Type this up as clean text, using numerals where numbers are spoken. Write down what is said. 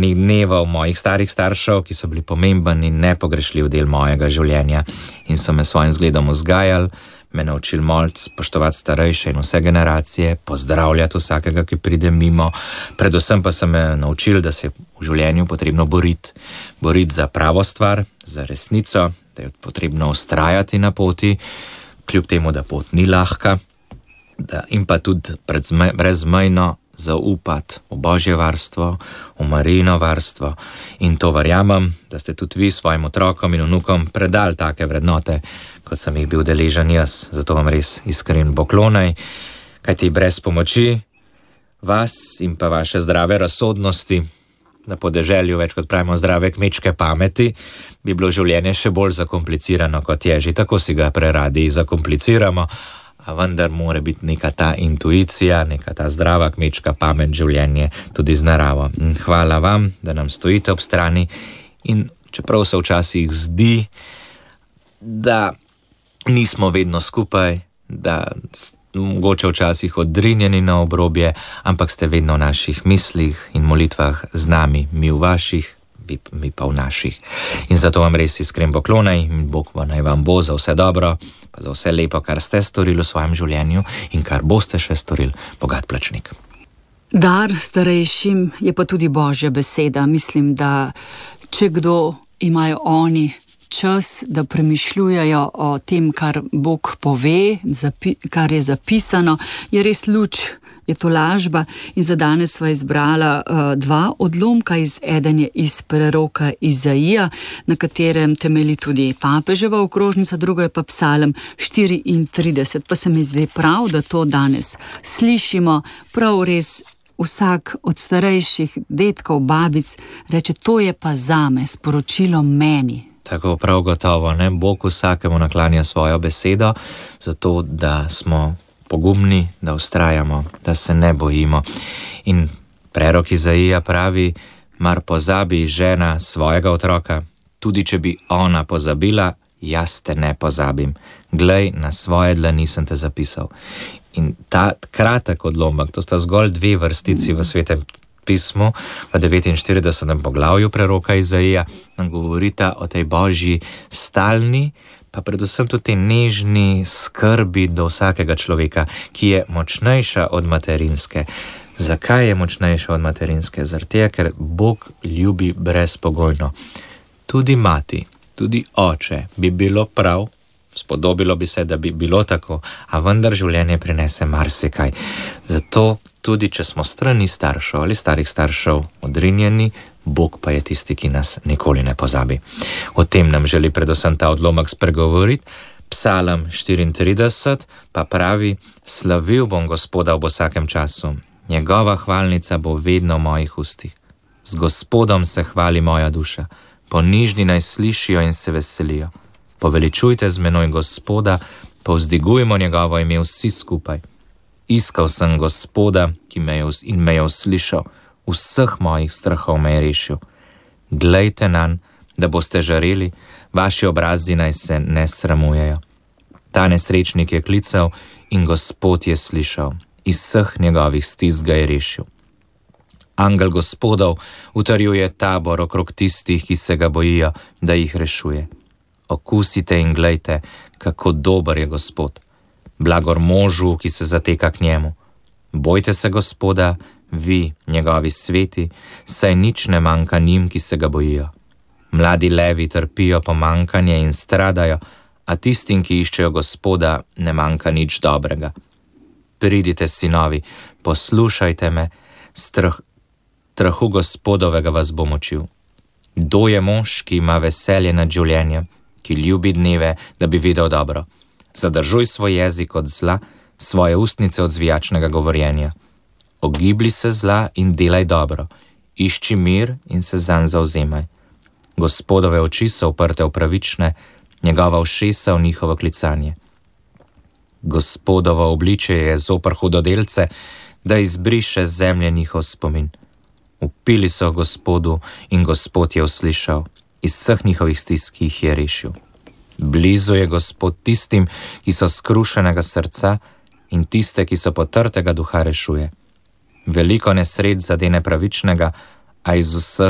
zadnjih dnevov mojih starih staršev, ki so bili pomemben in nepogrešljiv del mojega življenja in so me svojim zgledom vzgajali, me naučili moliti, spoštovati starejše in vse generacije, pozdravljati vsakega, ki pride mimo. Predvsem pa so me naučili, da se v življenju potrebno boriti za pravo stvar, za resnico, da je potrebno vztrajati na poti, kljub temu, da pot ni lahka, in pa tudi brezmejno zaupati v Božje varstvo, v Marijino varstvo. In to verjamem, da ste tudi vi svojim otrokom in vnukom predali take vrednote, kot sem jih bil deležen jaz. Zato vam res iskren poklonaj, kajti brez pomoči vas in pa vaše zdrave razsodnosti, na podeželju več kot pravimo zdrave kmečke pameti, bi bilo življenje še bolj zakomplicirano, kot je. Že tako si ga preradi zakompliciramo, a vendar mora biti neka ta intuicija, neka ta zdrava kmečka pamet življenje tudi z naravo. In hvala vam, da nam stojite ob strani in čeprav se včasih zdi, da nismo vedno skupaj, da mogoče včasih odrinjeni na obrobje, ampak ste vedno v naših mislih in molitvah z nami, mi v vaših, mi pa v naših. In zato vam res iskren poklonaj in Bog naj vam bo za vse dobro, pa za vse lepo, kar ste storili v svojem življenju in kar boste še storili, bogat plačnik. Dar starejšim je pa tudi Božja beseda. Mislim, da če kdo imajo oni čas, da premišljujejo o tem, kar Bog pove, kar je zapisano, je res luč, je to lažba. In za danes sva izbrala dva odlomka, eden je iz preroka Izaija, na katerem temelji tudi papeževa okrožnica, drugo je pa Psalm 34. Pa se mi zdi prav, da to danes slišimo, prav res vsak od starejših dedkov, babic reče, to je pa zame, sporočilo meni. Tako prav gotovo, ne? Bog vsakemu naklanja svojo besedo, zato da smo pogumni, da vztrajamo, da se ne bojimo. In prerok Izaija pravi, mar pozabi žena svojega otroka, tudi če bi ona pozabila, jaz te ne pozabim. Glej, na svoje dlani sem te zapisal. In ta kratek odlomek, to sta zgolj 2 vrstici v Svetem pismu, v 49. poglavju preroka Izaija, nam govorita o tej Božji stalni, pa predvsem tudi tej nežni skrbi do vsakega človeka, ki je močnejša od materinske. Zakaj je močnejša od materinske? Zaradi, ker Bog ljubi brezpogojno. Tudi mati, tudi oče bi bilo prav, spodobilo bi se, da bi bilo tako, a vendar življenje prinese marsikaj. Zato tudi, če smo strani staršev ali starih staršev odrinjeni, Bog pa je tisti, ki nas nikoli ne pozabi. O tem nam želi predvsem ta odlomek spregovoriti. Psalm 34 pa pravi, slavil bom Gospoda v vsakem času, njegova hvalnica bo vedno v mojih ustih. Z Gospodom se hvali moja duša, ponižni naj slišijo in se veselijo. Poveličujte z menoj Gospoda, povzdigujmo njegovo ime vsi skupaj. Iskal sem Gospoda, ki me je uslišal, vseh mojih strahov me je rešil. Glejte nanj, da boste žareli, vaši obrazi naj se ne sramujejo. Ta nesrečnik je klical in Gospod je slišal, iz vseh njegovih stisk ga je rešil. Angel Gospodov utrjuje tabor okrog tistih, ki se ga bojijo, da jih rešuje. Okusite in glejte, kako dober je Gospod. Blagor možu, ki se zateka k njemu. Bojte se Gospoda, vi, njegovi sveti, saj nič ne manjka njim, ki se ga bojijo. Mladi levi trpijo pomanjkanje in stradajo, a tistim, ki iščejo Gospoda, ne manjka nič dobrega. Pridite, sinovi, poslušajte me, strahu Gospodovega vas bom učil. Kdo je mož, ki ima veselje nad življenjem, ki ljubi dneve, da bi videl dobro? Zadržuj svoj jezik od zla, svoje ustnice od zvijačnega govorjenja. Ogibli se zla in delaj dobro, išči mir in se zanj zavzemaj. Gospodove oči so uprte v pravične, njegova ušesa v njihovo klicanje. Gospodovo obličje je zoper hudodelce, da izbriše z zemlje njihov spomin. Upili so Gospodu in Gospod je uslišal, iz vseh njihovih stisk jih je rešil. Blizu je Gospod tistim, ki so skrušenega srca in tiste, ki so potrtega duha rešuje. Veliko nesreč zadene pravičnega, a iz vseh